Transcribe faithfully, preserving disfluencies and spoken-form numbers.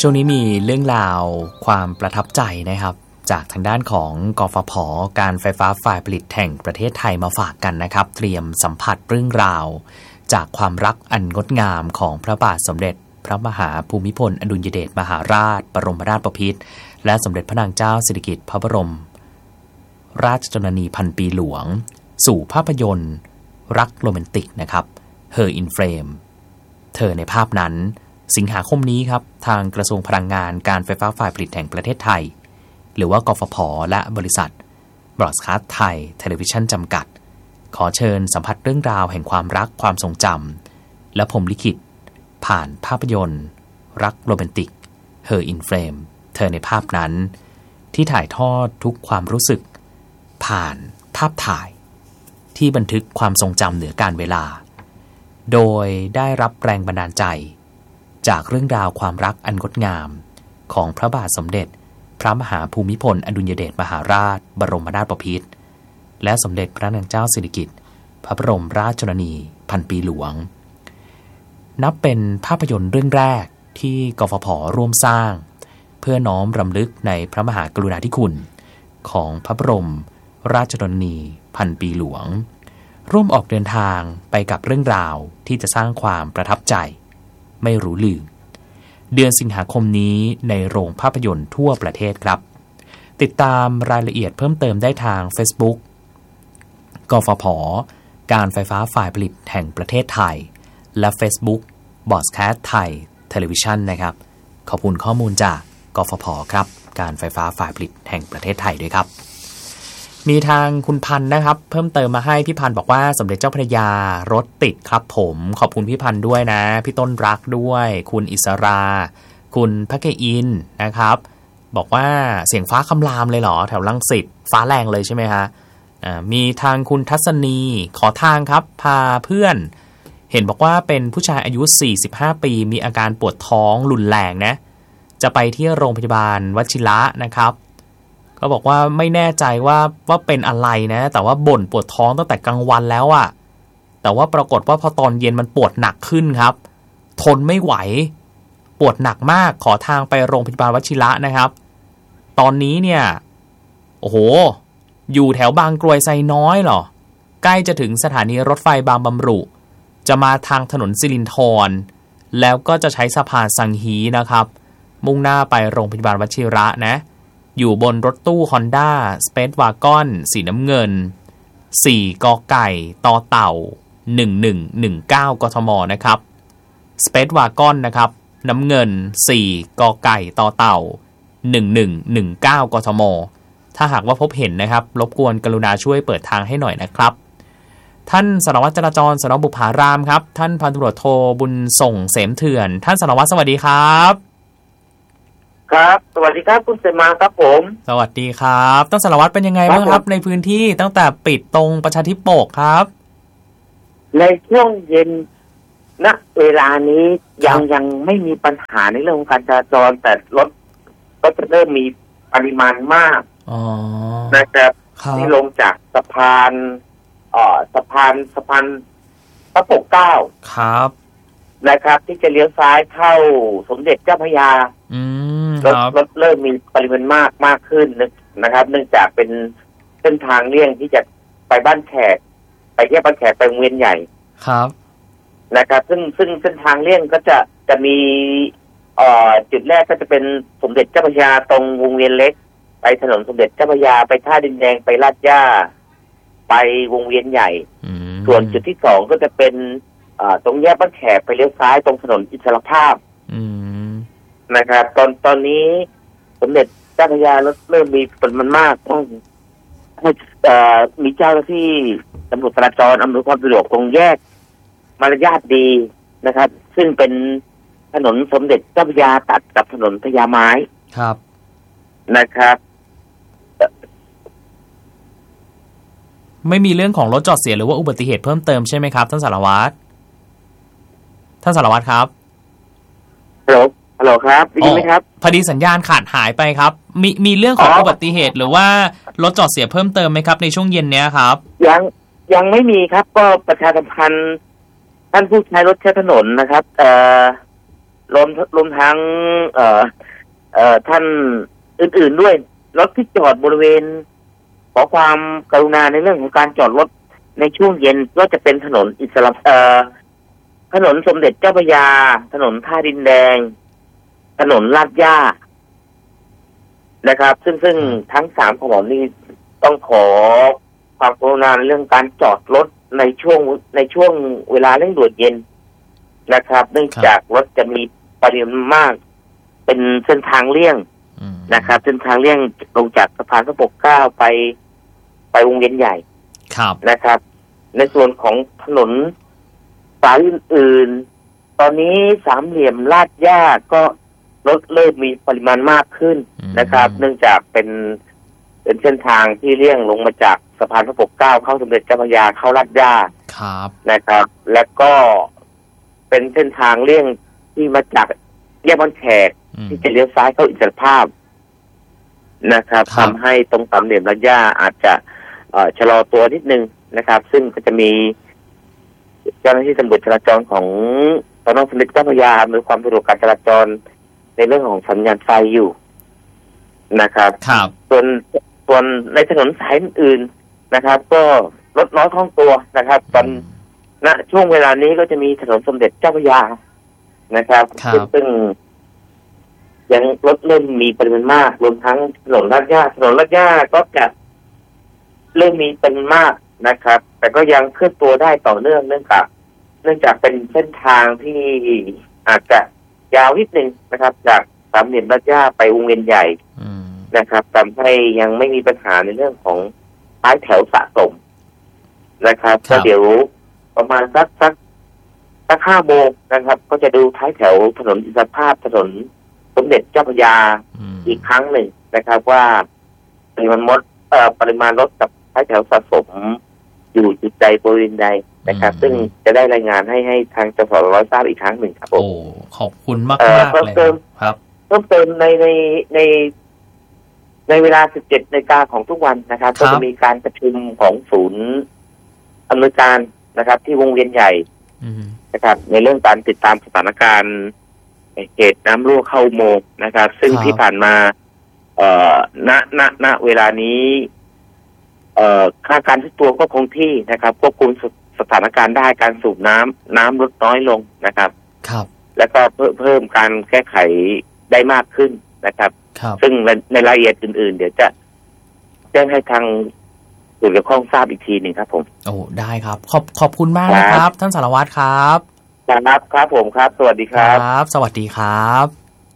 ช่วงนี้มีเรื่องราวความประทับใจนะครับจากทางด้านของกฟผ.การไฟฟ้าฝ่ายผลิตแห่งประเทศไทยมาฝากกันนะครับเตรียมสัมผัสเรื่องราวจากความรักอันงดงามของพระบาทสมเด็จพระมหาภูมิพลอดุลยเดชมหาราชบรมราชบพิตรและสมเด็จพระนางเจ้าสิริกิติ์พระบรมราชชนนีพันปีหลวงสู่ภาพยนตร์รักโรแมนติกนะครับ Her in Frame เธอในภาพนั้นสิงหาคมนี้ครับทางกระทรวงพลังงานการไฟฟ้าฝ่ายผลิตแห่งประเทศไทยหรือว่ากฟผ.และบริษัท Broadcast Thai Television จำกัดขอเชิญสัมผัสเรื่องราวแห่งความรักความทรงจำและพรหมลิขิตผ่านภาพยนตร์รักโรแมนติก Her in Frame เธอในภาพนั้นที่ถ่ายทอดทุกความรู้สึกผ่านภาพถ่ายที่บันทึกความทรงจำเหนือการเวลาโดยได้รับแรงบันดาลใจจากเรื่องราวความรักอันงดงามของพระบาทสมเด็จพระมหาภูมิพลอดุลยเดชมหาราชบรมนาถบพิตรและสมเด็จพระนางเจ้าสิริกิติ์พระบรมราชชนนีพันปีหลวงนับเป็นภาพยนตร์เรื่องแรกที่กฟผ.ร่วมสร้างเพื่อน้อมรำลึกในพระมหากรุณาธิคุณของพระบรมราชชนนีพันปีหลวงร่วมออกเดินทางไปกับเรื่องราวที่จะสร้างความประทับใจไม่รู้ลืมเดือนสิงหาคมนี้ในโรงภาพยนตร์ทั่วประเทศครับติดตามรายละเอียดเพิ่มเติมได้ทาง Facebook กฟผ.การไฟฟ้าฝ่ายผลิตแห่งประเทศไทยและ Facebook Broadcast Thai Television นะครับขอบคุณข้อมูลจากกฟผ.ครับการไฟฟ้าฝ่ายผลิตแห่งประเทศไทยด้วยครับมีทางคุณพันธ์นะครับเพิ่มเติมมาให้พี่พันธ์บอกว่าสมเด็จเจ้าพระยารถติดครับผมขอบคุณพี่พันธ์ด้วยนะพี่ต้นรักด้วยคุณอิสราคุณพระเกอินนะครับบอกว่าเสียงฟ้าคำรามเลยเหรอแถวรังสิตฟ้าแรงเลยใช่ไหมฮะอ่ามีทางคุณทัศนีขอทางครับพาเพื่อนเห็นบอกว่าเป็นผู้ชายอายุสี่สิบห้าปีมีอาการปวดท้องรุนแรงนะจะไปที่โรงพยาบาลวชิระนะครับก็บอกว่าไม่แน่ใจว่าว่าเป็นอะไรนะแต่ว่าบ่นปวดท้องตั้งแต่กลางวันแล้วอะแต่ว่าปรากฏว่าพอตอนเย็นมันปวดหนักขึ้นครับทนไม่ไหวปวดหนักมากขอทางไปโรงพยาบาลวชิระนะครับตอนนี้เนี่ยโอ้โหอยู่แถวบางกรวยไซน้อยเหรอใกล้จะถึงสถานีรถไฟบางบำรุจะมาทางถนนสิรินธรแล้วก็จะใช้สะพานสังฮีนะครับมุ่งหน้าไปโรงพยาบาลวชิระนะอยู่บนรถตู้ Honda Space Wagon สีน้ำเงินสี่กไก่ต่อเต่าหนึ่งหนึ่งหนึ่งเก้ากทมนะครับ Space Wagon นะครับน้ำเงินสี่กไก่ต่อเต่าหนึ่งหนึ่งหนึ่งเก้ากทมถ้าหากว่าพบเห็นนะครับรบกวนกรุณาช่วยเปิดทางให้หน่อยนะครับท่านสารวัตรจราจรสน.บุพารามครับท่านพันตำรวจโทบุญส่งเสมเถื่อนท่านสารวัตรสวัสดีครับครับสวัสดีครับคุณเสมาครับผมสวัสดีครับท่านสารวัตรเป็นยังไงบ้างครับในพื้นที่ตั้งแต่ปิดตรงประชาธิปกครับในช่วงเย็นณเวลานี้ยังยังไม่มีปัญหาในเรื่องของการจราจรแต่รถก็จะเริ่มมีปริมาณมากนะครับที่ลงจากสะพานเอ่อสะพานสะพานพระปกเกล้าครับนะครับที่จะเลี้ยวซ้ายเข้าสมเด็จเจ้าพระยารถรถเริ่มมีปริมาณมากมากขึ้นนะครับเนื่องจากเป็นเส้นทางเลี่ยงที่จะไปบ้านแขกไปแยกบ้านแขกไปวงเวียนใหญ่ครับนะครับซึ่งซึ่งเส้นทางเลี่ยงก็จะจะมีเอ่อจุดแรกก็จะเป็นสมเด็จเจ้าพระยาตรงวงเวียนเล็กไปถนนสมเด็จเจ้าพระยาไปท่าดินแดงไปลาดย่าไปวงเวียนใหญ่ส่วนจุดที่สองก็จะเป็นตรงแยกบ้านแขกไปเลี้ยวซ้ายตรงถนนอิสรภาพนะครับตอนตอนนี้สมเด็จเจ้าพระยารถเริ่มมีปริมาณมากต้องมีเจ้าหน้าที่ตำรวจจราจรอำนวยความสะดวกตรงแยกมารยาทดีนะครับซึ่งเป็นถนนสมเด็จเจ้าพระยาตัดกับถนนพญาไม้ครับนะครับไม่มีเรื่องของรถจอดเสียหรือว่าอุบัติเหตุเพิ่มเติมใช่ไหมครับท่านสารวัตรท่านสารวัตรครับฮัลโหลฮัลโหลครับได้ยินไหมครับพอดีสัญญาณขาดหายไปครับมีมีเรื่องของอุบัติเหตุหรือว่ารถจอดเสียเพิ่มเติมไหมครับในช่วงเย็นเนี้ยครับยังยังไม่มีครับก็ประชาสัมพันธ์ท่านผู้ใช้รถใช้ถนนนะครับเอ่อรวมรวมทั้งเอ่อเอ่อท่านอื่นๆด้วยรถที่จอดบริเวณขอความกรุณาในเรื่องของการจอดรถในช่วงเย็นก็จะเป็นถนนอิสระเอ่อถนนสมเด็จเจ้าพระยาถนนท่าดินแดงถนนลาดย่านะครับซึ่งซึ่งทั้งสามถนนนี้ต้องขอความกรุณาในเรื่องการจอดรถในช่วงในช่วงเวลาเร่งด่วนเย็นนะครับเนื่องจากรถจะมีปริมาณมากเป็นเส้นทางเลี่ยงนะครับเส้นทางเลี่ยงลงจากสะพานพระปกเกล้าไปไปวงเวียนใหญ่นะครับในส่วนของถนนสายอื่นๆตอนนี้สามเหลี่ยมลาดย่าก็รถเริ่มมีปริมาณมากขึ้นนะครับเนื่องจากเป็นเป็นเส้นทางที่เลี่ยงลงมาจากสะพานพระปกเกล้าเข้าสมเด็จเจ้าพระยาเข้าลาดย่านะครับและก็เป็นเส้นทางเลี่ยงที่มาจากแยกบ้านแขกที่จะเลี้ยวซ้ายเข้าอิสรภาพนะครับทำให้ตรงสามเหลี่ยมลาดย่าอาจจะชะลอตัวนิดนึงนะครับซึ่งก็จะมีเจ้าหน้าที่ตำรวจจราจรของสน.สมเด็จเจ้าพระยาอำนวยความสะดวกการจราจรในเรื่องของสัญญาณไฟอยู่นะครับส่วนส่วนในถนนสายอื่นนะครับก็รถน้อยคล่องตัวนะครับตอนณช่วงเวลานี้ก็จะมีถนนสมเด็จเจ้าพระยานะครับซึ่งยังรถเริ่มมีปริมาณมากรวมทั้งถนนลาดย่าถนนลาดย่าก็จะเริ่มมีปริมาณมากนะครับแต่ก็ยังเคลื่อนตัวได้ต่อเนื่องเนื่องจากเนื่องจากเป็นเส้นทางที่อาจจะยาวนิดนึงนะครับจากสามเหลี่ยมลาดย่าไปวงเวียนใหญ่นะครับทำให้ยังไม่มีปัญหาในเรื่องของท้ายแถวสะสมนะครับก็เดี๋ยวประมาณสักสักสักห้าโมงนะครับก็จะดูท้ายแถวถนนอิสรภาพถนนสมเด็จเจ้าพระยาอีกครั้งหนึ่งนะครับว่าปริมาณรถเอ่อปริมาณรถกับท้ายแถวสะสมอยู่จุดใดบริเวณใดนะครับซึ่งจะได้รายงานให้ให้ทางจสร้อยทราบอีกครั้งหนึ่งครับผมโอ้ขอบคุณมากมากเลยครับเพิ่มเติมในในในในเวลา สิบเจ็ด นาฬิกาของทุกวันนะครับก็จะมีการประชุมของศูนย์อำนวยการนะครับที่วงเวียนใหญ่นะครับในเรื่องการติดตามสถานการณ์เหตุน้ำรั่วเข้าอุโมงค์นะครับซึ่งที่ผ่านมาเอ่อณณณเวลานี้เอ่อค่าการทุกตัวก็คงที่นะครับควบคุมสถานการณ์ได้การสูบน้ำน้ำลดน้อยลงนะครับครับแล้วก็เพิ่มเพิ่มการแก้ไขได้มากขึ้นนะครับซึ่งในในรายละเอียดอื่นๆเดี๋ยวจะแจ้งให้ทางส่วนเกี่ยวข้องทราบอีกทีหนึ่งครับผมโอ้ได้ครับขอบขอบคุณมากนะครับท่านสารวัตรครับครับครับผมครับสวัสดีครับครับสวัสดีครับ